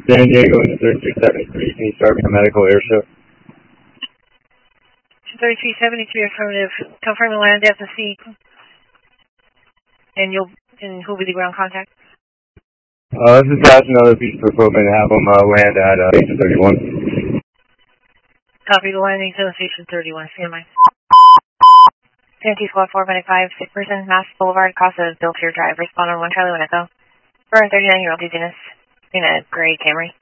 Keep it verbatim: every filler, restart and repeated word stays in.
San Diego is thirty-three seventy-three. Can you start me a medical air show? thirty-three seventy-three affirmative. Confirm the land depth of sea. And you'll and who'll be the ground contact? Uh, this is passing another piece of equipment to have them uh, land at uh, Station thirty-one. Copy the landing zone Station thirty-one. C M I. T N T Squad four five, sick person, Mass Boulevard, Casa, Bill Pier Drive. Respond on one Charlie one Echo. For a thirty-nine-year-old dizziness in a gray Camry.